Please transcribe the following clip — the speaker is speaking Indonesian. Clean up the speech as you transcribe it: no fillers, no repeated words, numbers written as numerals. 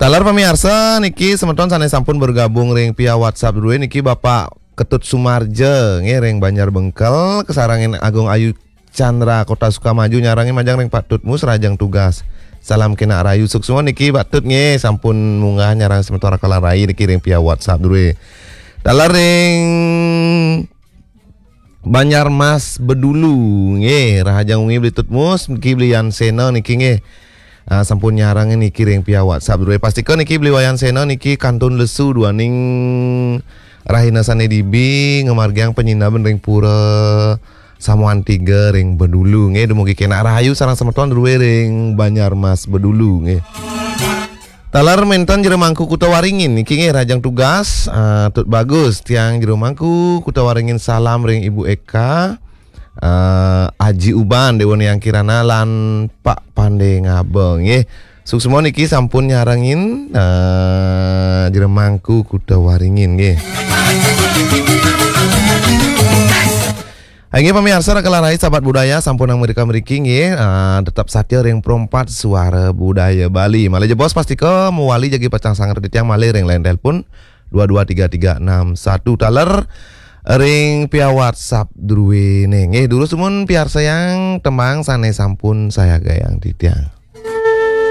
Talar pemirsa niki semeton sanes sampun bergabung ring via WhatsApp dulu niki Bapak Ketut Sumarje nggih ring Banjar Bengkel kesarangin Agung Ayu Chandra Kota Sukamaju nyarangin majang ring Pak Tutmus rajang tugas. Salam kena rayu sukses niki Pak Tut nggih sampun munggah nyarang semeton rakalan rai niki ring via WhatsApp dulu. Talar ring Banjarmas Bedulu nggih rahajang ungi beli Tutmus niki belian sena niki nggih. Sampun nyarang niki ring via WhatsApp dulu. Pastikan niki beli wayan sena niki kantun lesu duaning Rahina Sanedibi ngemargiang penyinaban ring pura Samuan 3 ring Bedulu nggih dumugi kena rahayu sareng semeton dulu ring Banjarmas Bedulu nggih. Talar mentan jero mangku Kuta Waringin niki nggih rajang tugas tut bagus tiang jero mangku Kuta Waringin salam ring Ibu Eka. Aji Uban Dewan yang kirana lan Pak Pandai Ngabeng nggih. Sukses niki sampun nyarangin Jeremangku Kuta Waringin nggih. Nggih pemirsa rakalarai sahabat budaya sampun ang mereka-meriki nggih tetap satia ring perompat suara budaya Bali. Malih bos pastika muwali jagi pacang sangar titiang malih ring lain telepon 223361 taler ring via WhatsApp druwe neng dulu semun piar sayang temang sane sampun saya gayang titiang.